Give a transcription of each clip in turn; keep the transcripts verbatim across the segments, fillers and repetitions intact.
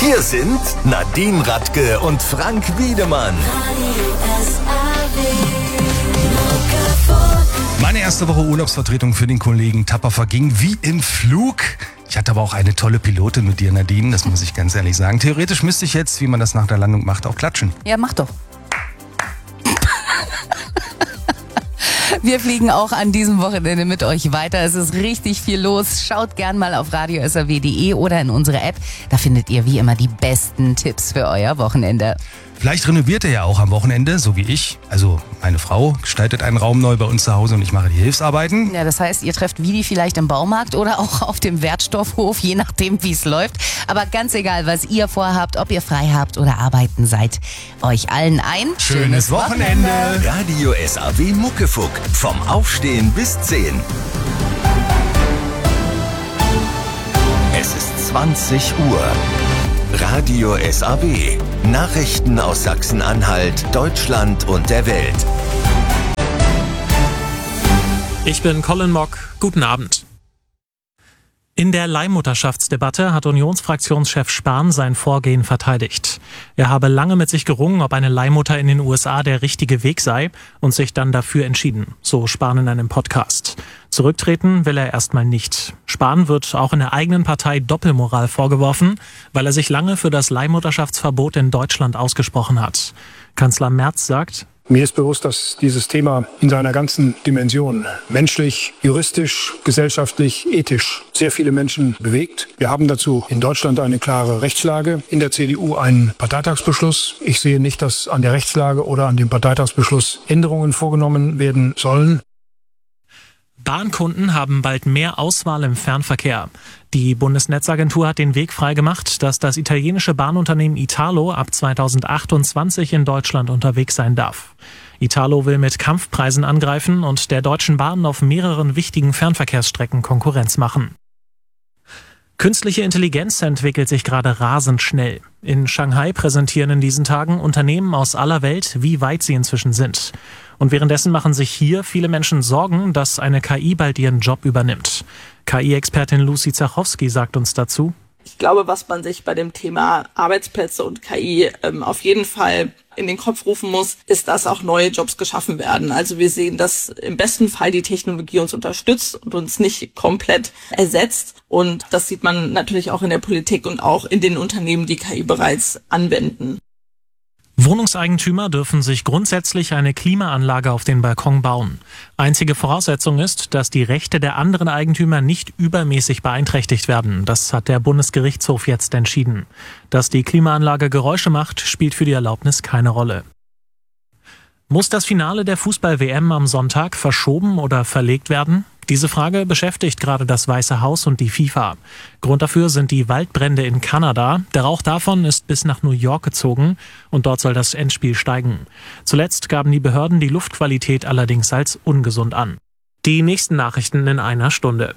Hier sind Nadine Radke und Frank Wiedemann. Meine erste Woche Urlaubsvertretung für den Kollegen Tapper verging wie im Flug. Ich hatte aber auch eine tolle Pilotin mit dir, Nadine, das muss ich ganz ehrlich sagen. Theoretisch müsste ich jetzt, wie man das nach der Landung macht, auch klatschen. Ja, mach doch. Wir fliegen auch an diesem Wochenende mit euch weiter. Es ist richtig viel los. Schaut gern mal auf radio s r w punkt d e oder in unsere App. Da findet ihr wie immer die besten Tipps für euer Wochenende. Vielleicht renoviert ihr ja auch am Wochenende, so wie ich. Also meine Frau gestaltet einen Raum neu bei uns zu Hause und ich mache die Hilfsarbeiten. Ja, das heißt, ihr trefft Vidi vielleicht im Baumarkt oder auch auf dem Wertstoffhof, je nachdem, wie es läuft. Aber ganz egal, was ihr vorhabt, ob ihr frei habt oder arbeiten seid, euch allen ein schönes Wochenende. Radio S A W Muckefuck. Vom Aufstehen bis zehn. Es ist zwanzig Uhr. Radio S A W. Nachrichten aus Sachsen-Anhalt, Deutschland und der Welt. Ich bin Colin Mock. Guten Abend. In der Leihmutterschaftsdebatte hat Unionsfraktionschef Spahn sein Vorgehen verteidigt. Er habe lange mit sich gerungen, ob eine Leihmutter in den U S A der richtige Weg sei und sich dann dafür entschieden, so Spahn in einem Podcast. Zurücktreten will er erstmal nicht. Spahn wird auch in der eigenen Partei Doppelmoral vorgeworfen, weil er sich lange für das Leihmutterschaftsverbot in Deutschland ausgesprochen hat. Kanzler Merz sagt: Mir ist bewusst, dass dieses Thema in seiner ganzen Dimension menschlich, juristisch, gesellschaftlich, ethisch sehr viele Menschen bewegt. Wir haben dazu in Deutschland eine klare Rechtslage, in der C D U einen Parteitagsbeschluss. Ich sehe nicht, dass an der Rechtslage oder an dem Parteitagsbeschluss Änderungen vorgenommen werden sollen. Bahnkunden haben bald mehr Auswahl im Fernverkehr. Die Bundesnetzagentur hat den Weg freigemacht, dass das italienische Bahnunternehmen Italo ab zweitausendachtundzwanzig in Deutschland unterwegs sein darf. Italo will mit Kampfpreisen angreifen und der Deutschen Bahn auf mehreren wichtigen Fernverkehrsstrecken Konkurrenz machen. Künstliche Intelligenz entwickelt sich gerade rasend schnell. In Shanghai präsentieren in diesen Tagen Unternehmen aus aller Welt, wie weit sie inzwischen sind. Und währenddessen machen sich hier viele Menschen Sorgen, dass eine K I bald ihren Job übernimmt. K I-Expertin Lucy Zachowski sagt uns dazu: Ich glaube, was man sich bei dem Thema Arbeitsplätze und K I ähm, auf jeden Fall in den Kopf rufen muss, ist, dass auch neue Jobs geschaffen werden. Also wir sehen, dass im besten Fall die Technologie uns unterstützt und uns nicht komplett ersetzt. Und das sieht man natürlich auch in der Politik und auch in den Unternehmen, die K I bereits anwenden. Wohnungseigentümer dürfen sich grundsätzlich eine Klimaanlage auf den Balkon bauen. Einzige Voraussetzung ist, dass die Rechte der anderen Eigentümer nicht übermäßig beeinträchtigt werden. Das hat der Bundesgerichtshof jetzt entschieden. Dass die Klimaanlage Geräusche macht, spielt für die Erlaubnis keine Rolle. Muss das Finale der Fußball-W M am Sonntag verschoben oder verlegt werden? Diese Frage beschäftigt gerade das Weiße Haus und die FIFA. Grund dafür sind die Waldbrände in Kanada. Der Rauch davon ist bis nach New York gezogen und dort soll das Endspiel steigen. Zuletzt gaben die Behörden die Luftqualität allerdings als ungesund an. Die nächsten Nachrichten in einer Stunde.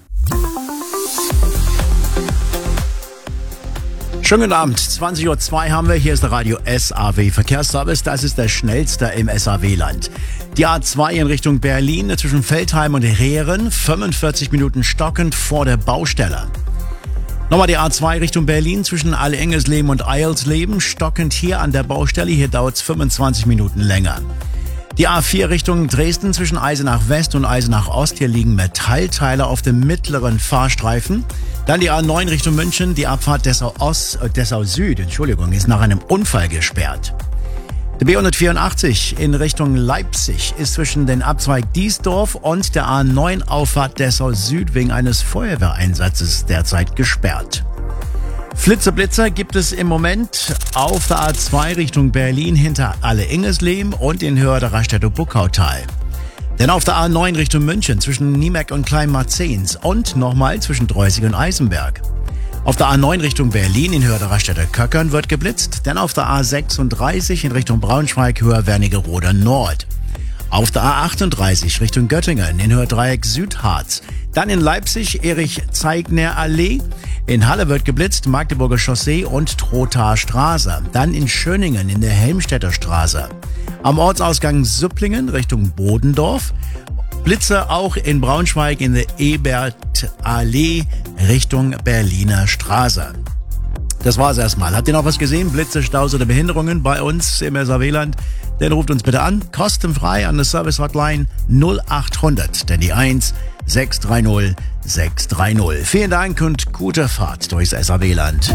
Schönen guten Abend, zwanzig Uhr zwei haben wir, hier ist der Radio S A W Verkehrsservice, das ist der schnellste im S A W-Land. Die A zwei in Richtung Berlin zwischen Veltheim und Rehren, fünfundvierzig Minuten stockend vor der Baustelle. Nochmal die A zwei Richtung Berlin zwischen Allengesleben und Eilsleben, stockend hier an der Baustelle, hier dauert es fünfundzwanzig Minuten länger. Die A vier Richtung Dresden zwischen Eisenach West und Eisenach Ost. Hier liegen Metallteile auf dem mittleren Fahrstreifen. Dann die A neun Richtung München. Die Abfahrt Dessau Ost, äh, Dessau Süd, Entschuldigung, ist nach einem Unfall gesperrt. Der B hundertvierundachtzig in Richtung Leipzig ist zwischen den Abzweig Diesdorf und der A neun Auffahrt Dessau Süd wegen eines Feuerwehreinsatzes derzeit gesperrt. Flitzeblitzer gibt es im Moment auf der A zwei Richtung Berlin hinter Alle-Ingesleben und in Höhe der Raststätte-Buckautal. Denn auf der A neun Richtung München zwischen Niemeck und Kleinmarzens und nochmal zwischen Dreusig und Eisenberg. Auf der A neun Richtung Berlin in Höhe der Raststätte Köckern wird geblitzt, denn auf der A sechsunddreißig in Richtung Braunschweig Höhe Wernigerode Nord. Auf der A achtunddreißig Richtung Göttingen in Höhe Dreieck Südharz. Dann in Leipzig Erich-Zeigner Allee. In Halle wird geblitzt, Magdeburger Chaussee und Trothaer Straße. Dann in Schöningen in der Helmstedter Straße. Am Ortsausgang Süpplingen Richtung Bodendorf. Blitze auch in Braunschweig in der Ebert Allee Richtung Berliner Straße. Das war's erstmal. Habt ihr noch was gesehen? Blitze, Staus oder Behinderungen bei uns im S A W-Land? Dann ruft uns bitte an, kostenfrei an der Service-Hotline null acht hundert, denn die eins sechs drei null sechs drei null. Vielen Dank und gute Fahrt durchs S A W-Land.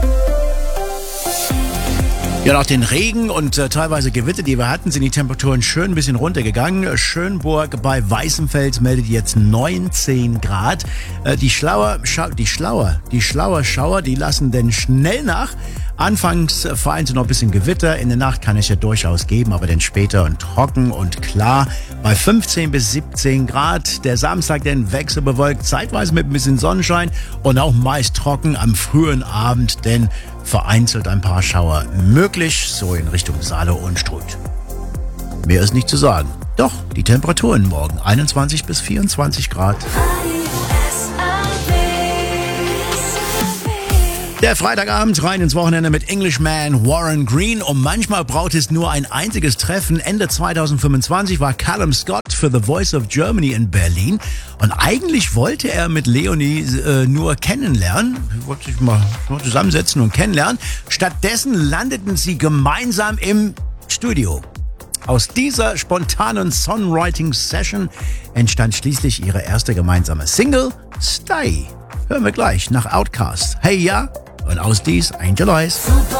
Ja, nach den Regen und äh, teilweise Gewitter, die wir hatten, sind die Temperaturen schön ein bisschen runtergegangen. Schönburg bei Weißenfels meldet jetzt neunzehn Grad. Äh, die Schlauer, Schau, die Schlauer, die Schlauer Schauer, die lassen denn schnell nach. Anfangs äh, vereinzelt noch ein bisschen Gewitter. In der Nacht kann es ja durchaus geben, aber dann später und trocken und klar. Bei fünfzehn bis siebzehn Grad. Der Samstag dann wechselbewölkt, zeitweise mit ein bisschen Sonnenschein und auch meist trocken am frühen Abend, denn vereinzelt ein paar Schauer möglich, so in Richtung Saale und Struth. Mehr ist nicht zu sagen. Doch, die Temperaturen morgen einundzwanzig bis vierundzwanzig Grad. Der Freitagabend rein ins Wochenende mit Englishman Warren Green und manchmal braucht es nur ein einziges Treffen. Ende zweitausendfünfundzwanzig war Callum Scott für The Voice of Germany in Berlin und eigentlich wollte er mit Leonie äh, nur kennenlernen, wollte sich mal zusammensetzen und kennenlernen. Stattdessen landeten sie gemeinsam im Studio. Aus dieser spontanen Songwriting-Session entstand schließlich ihre erste gemeinsame Single, Stay. Hören wir gleich nach Outkast. Hey ja! Und aus dies Angel Eyes.